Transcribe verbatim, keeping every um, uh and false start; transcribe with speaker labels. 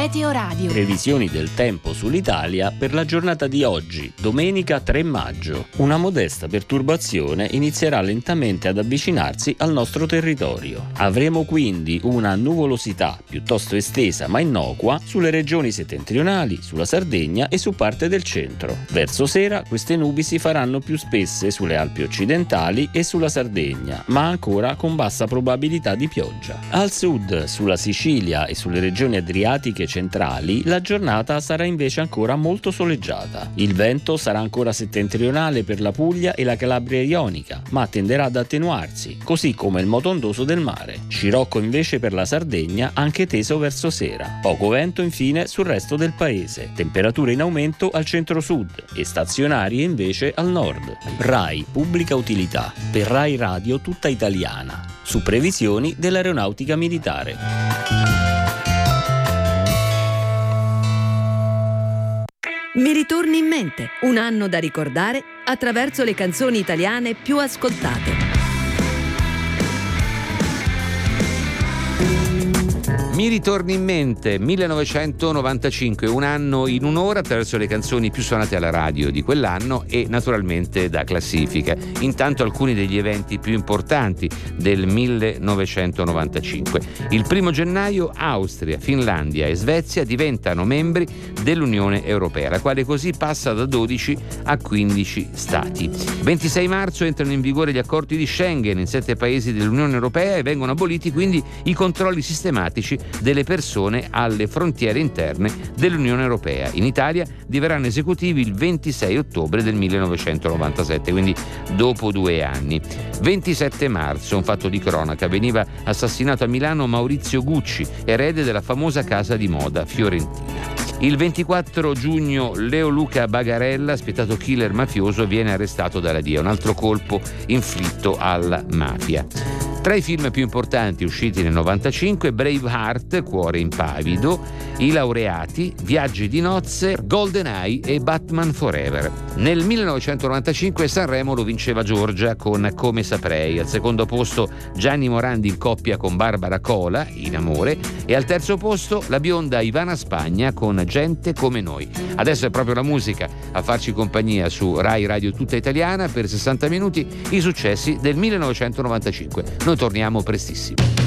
Speaker 1: Meteo Radio.
Speaker 2: Previsioni del tempo sull'Italia per la giornata di oggi, domenica tre maggio. Una modesta perturbazione inizierà lentamente ad avvicinarsi al nostro territorio. Avremo quindi una nuvolosità piuttosto estesa ma innocua sulle regioni settentrionali, sulla Sardegna e su parte del centro. Verso sera queste nubi si faranno più spesse sulle Alpi occidentali e sulla Sardegna, ma ancora con bassa probabilità di pioggia. Al sud, sulla Sicilia e sulle regioni adriatiche centrali, la giornata sarà invece ancora molto soleggiata. Il vento sarà ancora settentrionale per la Puglia e la Calabria ionica, ma tenderà ad attenuarsi, così come il moto ondoso del mare. Scirocco invece per la Sardegna, anche teso verso sera. Poco vento infine sul resto del paese. Temperature in aumento al centro-sud e stazionarie invece al nord. RAI Pubblica Utilità per RAI Radio tutta italiana, su previsioni dell'aeronautica militare.
Speaker 3: Mi ritorni in mente, un anno da ricordare attraverso le canzoni italiane più ascoltate.
Speaker 4: Mi ritorni in mente millenovecentonovantacinque, un anno in un'ora attraverso le canzoni più suonate alla radio di quell'anno e naturalmente da classifica. Intanto alcuni degli eventi più importanti del millenovecentonovantacinque. Il primo gennaio Austria, Finlandia e Svezia diventano membri dell'Unione Europea, la quale così passa da dodici a quindici stati. ventisei marzo entrano in vigore gli accordi di Schengen in sette paesi dell'Unione Europea e vengono aboliti quindi i controlli sistematici delle persone alle frontiere interne dell'Unione Europea. In Italia diverranno esecutivi il ventisei ottobre del millenovecentonovantasette, quindi dopo due anni. ventisette marzo, un fatto di cronaca, veniva assassinato a Milano Maurizio Gucci, erede della famosa casa di moda fiorentina. Il ventiquattro giugno Leo Luca Bagarella, spietato killer mafioso, viene arrestato dalla D I A, un altro colpo inflitto alla mafia. Tra i film più importanti usciti nel novantacinque, Braveheart, Cuore impavido, I laureati, Viaggi di nozze, GoldenEye e Batman Forever. Nel millenovecentonovantacinque Sanremo lo vinceva Giorgia con Come saprei, al secondo posto Gianni Morandi in coppia con Barbara Cola, In amore, e al terzo posto la bionda Ivana Spagna con Gente come noi. Adesso è proprio la musica a farci compagnia su Rai Radio tutta italiana per sessanta minuti, i successi del millenovecentonovantacinque. Noi torniamo prestissimo.